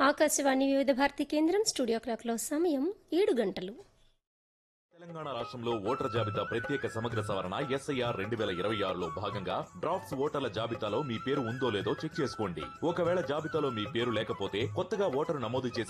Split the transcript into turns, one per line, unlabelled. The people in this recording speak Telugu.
ఆకాశవాణి వివిధ భారతి కేంద్రం స్టూడియో క్లాక్లో సమయం 7 గంటలు.
తెలంగాణ రాష్ట్రంలో ఓటర్ జాబితా ప్రత్యేక సమగ్ర సవరణ SIR 2026లో భాగంగా డ్రాఫ్ట్స్ ఓటర్ల జాబితాలో మీ పేరు ఉందో లేదో చెక్ చేసుకోండి. ఒకవేళ జాబితాలో మీ పేరు లేకపోతే కొత్తగా ఓటరు నమోదు చేసిన